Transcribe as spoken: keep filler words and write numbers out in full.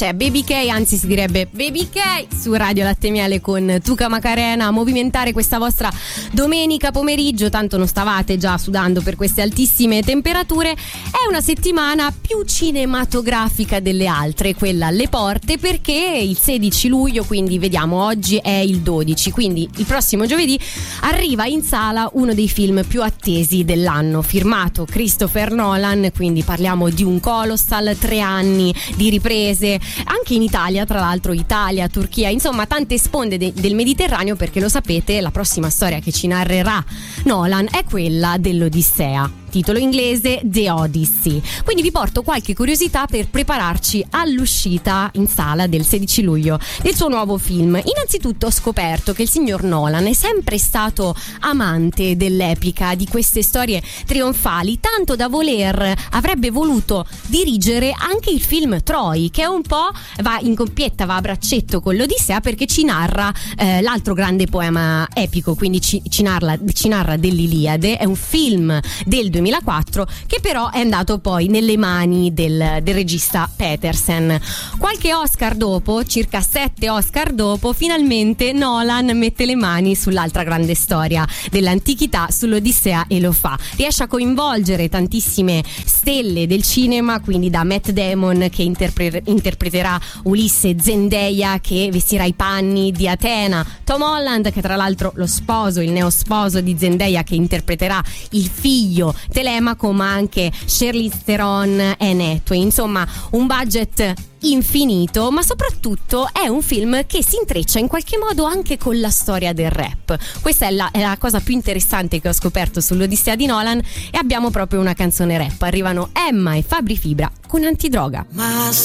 cioè Baby K, anzi si direbbe Baby K su Radio Latte e Miele con Tuca Macarena a movimentare questa vostra domenica pomeriggio. Tanto non stavate già sudando per queste altissime temperature. È una settimana più cinematografica delle altre, quella alle porte, perché il sedici luglio, quindi vediamo, oggi è il dodici, quindi il prossimo giovedì arriva in sala uno dei film più attesi dell'anno, firmato Christopher Nolan, quindi parliamo di un colossal, tre anni di riprese, anche in Italia, tra l'altro Italia, Turchia, insomma tante sponde de- del Mediterraneo, perché lo sapete, la prossima storia che ci narrerà Nolan è quella dell'Odissea. Titolo inglese The Odyssey. Quindi vi porto qualche curiosità per prepararci all'uscita in sala del sedici luglio del suo nuovo film. Innanzitutto ho scoperto che il signor Nolan è sempre stato amante dell'epica, di queste storie trionfali, tanto da voler, avrebbe voluto dirigere anche il film Troy, che è un po' va in coppietta, va a braccetto con l'Odissea, perché ci narra eh, l'altro grande poema epico, quindi ci, ci, narra, ci narra dell'Iliade. È un film del duemilaquattro che però è andato poi nelle mani del, del regista Petersen. Qualche Oscar dopo, circa sette Oscar dopo, finalmente Nolan mette le mani sull'altra grande storia dell'antichità, sull'Odissea, e lo fa. Riesce a coinvolgere tantissime stelle del cinema, quindi da Matt Damon che interpre- interpreterà Ulisse, Zendaya che vestirà i panni di Atena, Tom Holland che tra l'altro lo sposo, il neosposo di Zendaya, che interpreterà il figlio Telemaco, ma anche Charlize Theron e Anne Hathaway. Insomma, un budget infinito, ma soprattutto è un film che si intreccia in qualche modo anche con la storia del rap. Questa è la, è la cosa più interessante che ho scoperto sull'Odissea di Nolan, e abbiamo proprio una canzone rap. Arrivano Emma e Fabri Fibra con Antidroga. Ma